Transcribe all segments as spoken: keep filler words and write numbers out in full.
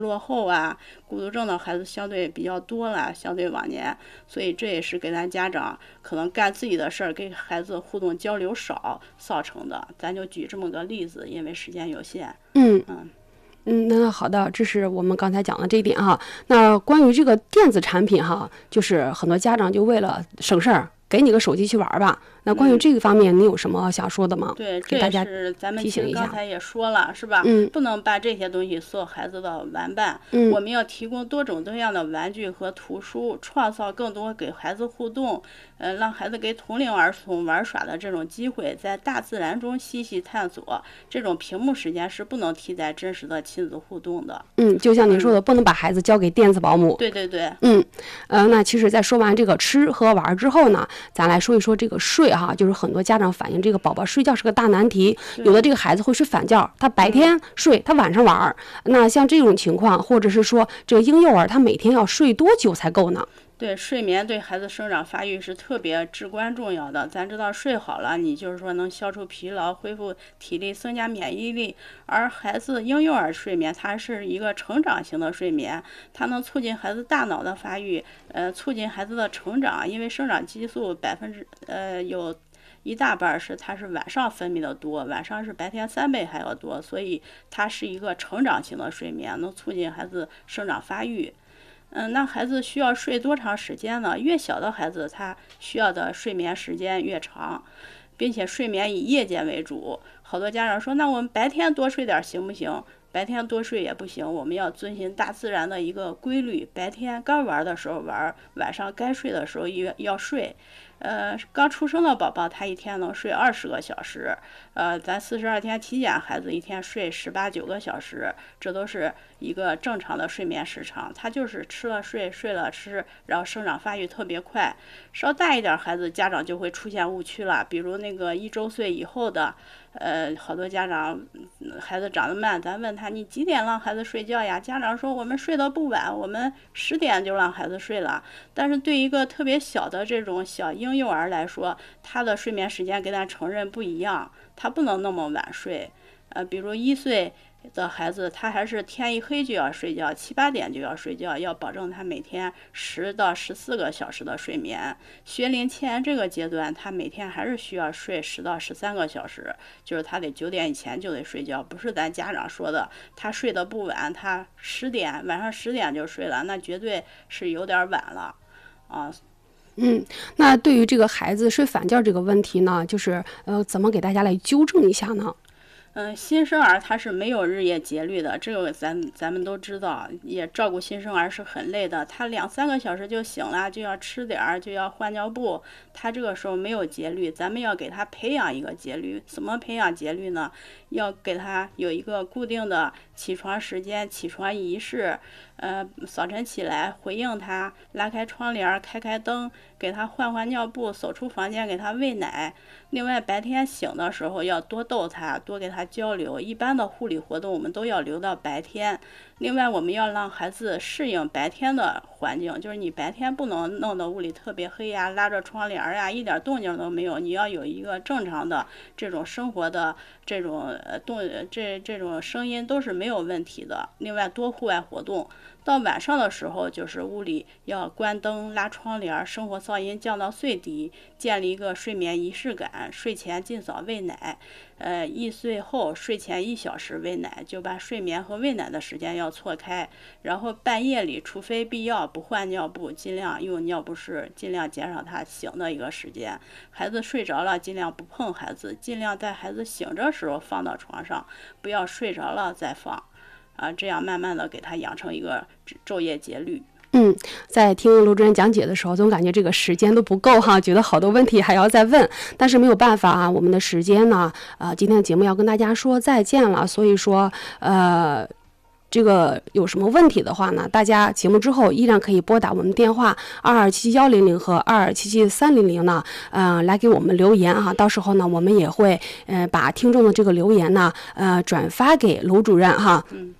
落后啊，孤独症的孩子相对比较多了，相对往年，所以这也是给咱家长可能干自己的事儿，跟孩子互动交流少造成的。咱就举这么个例子，因为时间有限。 嗯嗯嗯，那好的，这是我们刚才讲的这一点哈。那关于这个电子产品哈，就是很多家长就为了省事儿，给你个手机去玩吧。那关于这个方面，你有什么想说的吗？ 对， 给大家是咱们提醒一下。 刚才也说了，是吧？ 嗯， 不能把这些东西做孩子的玩伴。 嗯， 我们要提供多种多样的玩具和图书，创造更多给孩子互动，呃，让孩子给同龄儿童玩耍的这种机会，在大自然中嬉戏探索。这种屏幕时间是不能替代真实的亲子互动的。 嗯，就像您说的，嗯、不能把孩子交给电子保姆。 对对对。 嗯，呃，那其实，在说完这个吃和玩之后呢，咱来说一说这个睡哈，就是很多家长反映这个宝宝睡觉是个大难题，有的这个孩子会睡反觉，他白天睡，他晚上玩。那像这种情况，或者是说这个婴幼儿他每天要睡多久才够呢？ 对，睡眠对孩子生长发育是特别至关重要的。咱知道睡好了，你就是说能消除疲劳、恢复体力、增加免疫力。而孩子婴幼儿睡眠，它是一个成长型的睡眠，它能促进孩子大脑的发育，呃，促进孩子的成长。因为生长激素百分之呃有一大半是它是晚上分泌的多，晚上是白天三倍还要多，所以它是一个成长型的睡眠，能促进孩子生长发育。嗯，那孩子需要睡多长时间呢？越小的孩子，他需要的睡眠时间越长，并且睡眠以夜间为主。好多家长说，那我们白天多睡点行不行？白天多睡也不行，我们要遵循大自然的一个规律，白天该玩的时候玩，晚上该睡的时候要要睡。呃，刚出生的宝宝他一天能睡二十个小时，呃，咱四十二天体检孩子一天睡十八九个小时，这都是一个正常的睡眠时长。他就是吃了睡，睡了吃，然后生长发育特别快。稍大一点孩子，家长就会出现误区了，比如那个一周岁以后的，呃，好多家长孩子长得慢，咱问他你几点让孩子睡觉呀？家长说我们睡得不晚，我们十点就让孩子睡了。但是对一个特别小的这种小婴幼儿来说，他的睡眠时间跟咱成人不一样，他不能那么晚睡。呃，比如一岁的孩子，他还是天一黑就要睡觉，七八点就要睡觉，要保证他每天十到十四个小时的睡眠。学龄前这个阶段，他每天还是需要睡十到十三个小时，就是他得九点以前就得睡觉，不是咱家长说的他睡得不晚，他十点晚上十点就睡了，那绝对是有点晚了啊。 嗯，那对于这个孩子睡反觉这个问题呢，就是呃，怎么给大家来纠正一下呢？ 嗯，新生儿他是没有日夜节律的，这个咱咱们都知道，也照顾新生儿是很累的。他两三个小时就醒了，就要吃点儿，就要换尿布，他这个时候没有节律，咱们要给他培养一个节律。怎么培养节律呢？要给他有一个固定的起床时间、起床仪式。呃，早晨起来回应他，拉开窗帘，开开灯，给他换换尿布，走出房间给他喂奶。另外，白天醒的时候要多逗他，多给他交流。一般的护理活动我们都要留到白天。另外，我们要让孩子适应白天的环境，就是你白天不能弄得屋里特别黑呀，拉着窗帘呀，一点动静都没有。你要有一个正常的这种生活的这种呃动这这种声音都是没有问题的。另外，多户外活动。到晚上的时候，就是屋里要关灯、拉窗帘，生活噪音降到最低，建立一个睡眠仪式感。睡前尽早喂奶，呃，一岁后睡前一小时喂奶，就把睡眠和喂奶的时间要错开。然后半夜里，除非必要不换尿布，尽量用尿不湿，尽量减少他醒的一个时间。孩子睡着了，尽量不碰孩子，尽量在孩子醒着时候放到床上，不要睡着了再放。啊，这样慢慢的给他养成一个昼夜节律。 嗯，在听卢主任讲解的时候，总感觉这个时间都不够哈，觉得好多问题还要再问，但是没有办法啊，我们的时间呢，呃，今天的节目要跟大家说再见了，所以说，呃。这个有什么问题的话呢？大家节目之后依然可以拨打我们电话二二七七幺零零和二二七七三零零呢，呃，来给我们留言哈。到时候呢，我们也会呃把听众的这个留言呢，呃转发给卢主任哈。 嗯。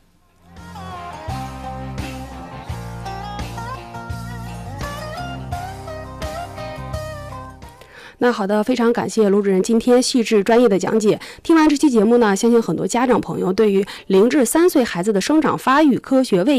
那好的，非常感谢卢主任今天细致专业的讲解。听完这期节目呢，相信很多家长朋友对于零至三岁孩子的生长发育科学卫